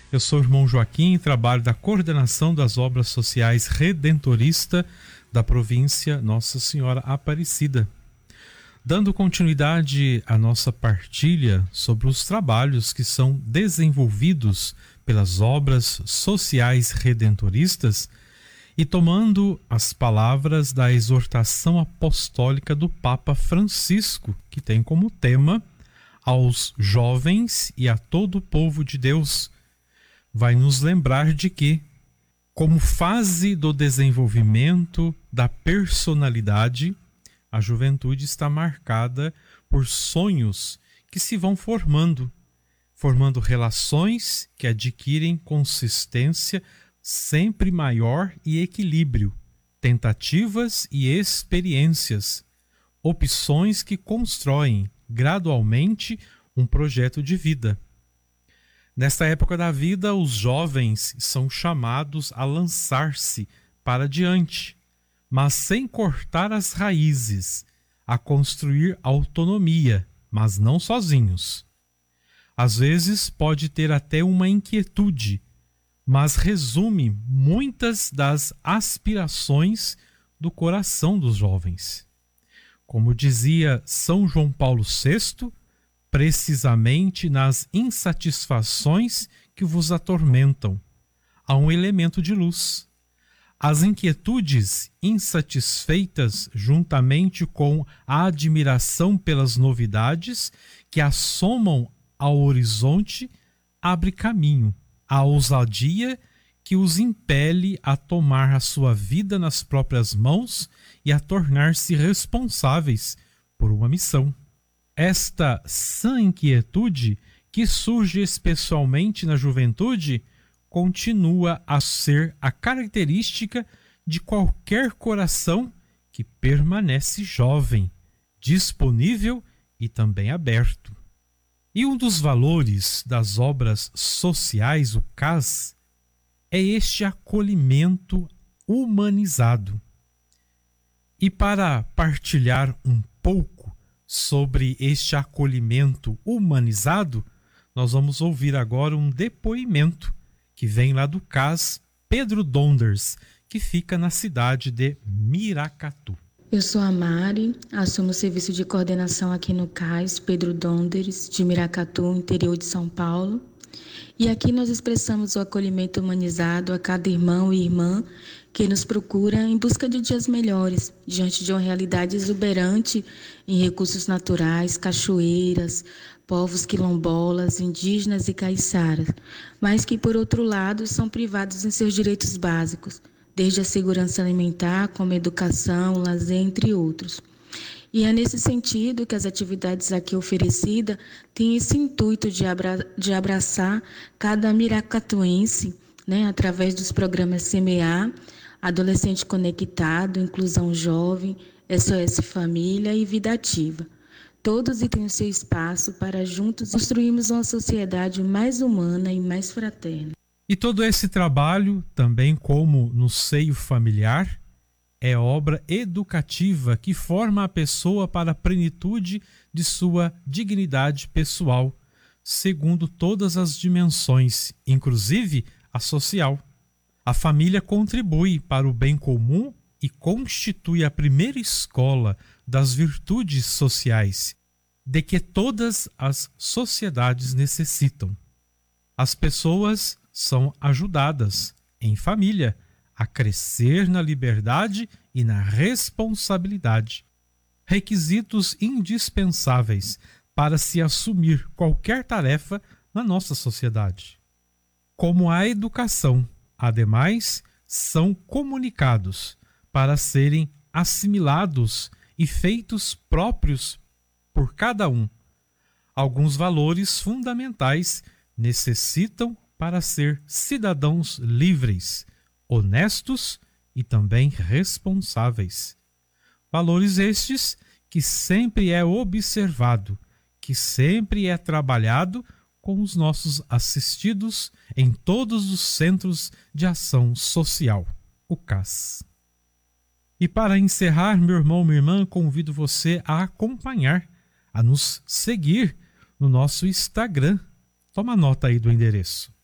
Eu sou o irmão Joaquim, trabalho da coordenação das obras sociais Redentorista da província Nossa Senhora Aparecida. Dando continuidade à nossa partilha sobre os trabalhos que são desenvolvidos pelas obras sociais redentoristas e tomando as palavras da exortação apostólica do Papa Francisco, que tem como tema aos jovens e a todo o povo de Deus, vai nos lembrar de que, como fase do desenvolvimento da personalidade, a juventude está marcada por sonhos que se vão formando relações que adquirem consistência sempre maior e equilíbrio, tentativas e experiências, opções que constroem gradualmente um projeto de vida. Nesta época da vida, os jovens são chamados a lançar-se para diante, mas sem cortar as raízes, a construir autonomia, mas não sozinhos. Às vezes pode ter até uma inquietude, mas resume muitas das aspirações do coração dos jovens. Como dizia São João Paulo VI, precisamente nas insatisfações que vos atormentam, há um elemento de luz. As inquietudes insatisfeitas, juntamente com a admiração pelas novidades que assomam ao horizonte, abre caminho à ousadia que os impele a tomar a sua vida nas próprias mãos e a tornar-se responsáveis por uma missão. Esta sã inquietude, que surge especialmente na juventude, continua a ser a característica de qualquer coração que permanece jovem, disponível e também aberto. E um dos valores das obras sociais, o CAS, é este acolhimento humanizado. E para partilhar um pouco sobre este acolhimento humanizado, nós vamos ouvir agora um depoimento que vem lá do CAS Pedro Donders, que fica na cidade de Miracatu. Eu sou a Mari, assumo o serviço de coordenação aqui no CAS Pedro Donders, de Miracatu, interior de São Paulo. E aqui nós expressamos o acolhimento humanizado a cada irmão e irmã que nos procura em busca de dias melhores, diante de uma realidade exuberante em recursos naturais, cachoeiras, povos quilombolas, indígenas e caiçaras, mas que, por outro lado, são privados em seus direitos básicos, desde a segurança alimentar, como educação, lazer, entre outros. E é nesse sentido que as atividades aqui oferecidas têm esse intuito de abraçar cada miracatuense, através dos programas Semear, Adolescente Conectado, Inclusão Jovem, SOS Família e Vida Ativa. Todos têm o seu espaço para juntos construirmos uma sociedade mais humana e mais fraterna. E todo esse trabalho, também como no seio familiar, é obra educativa que forma a pessoa para a plenitude de sua dignidade pessoal, segundo todas as dimensões, inclusive a social. A família contribui para o bem comum e constitui a primeira escola das virtudes sociais, de que todas as sociedades necessitam. As pessoas são ajudadas, em família, a crescer na liberdade e na responsabilidade, requisitos indispensáveis para se assumir qualquer tarefa na nossa sociedade. Como a educação, ademais, são comunicados para serem assimilados e feitos próprios por cada um. Alguns valores fundamentais necessitam para ser cidadãos livres, honestos e também responsáveis. Valores estes que sempre é observado, que sempre é trabalhado com os nossos assistidos em todos os centros de ação social, o CAS. E para encerrar, meu irmão, minha irmã, convido você a acompanhar, a nos seguir no nosso Instagram. Toma nota aí do endereço: